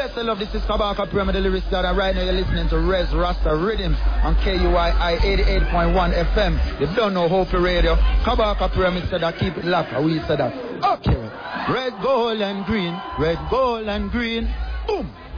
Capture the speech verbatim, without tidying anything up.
Bless the love, this is Kabaka Pyramid, the lyrics that are right now you're listening to Rez Rasta Rhythms on K U I I eighty-eight point one F M. You don't know Hope Radio. Kabaka Pyramid said that keep it locked, we said that. Okay. Red, gold and green, red, gold and green. Boom.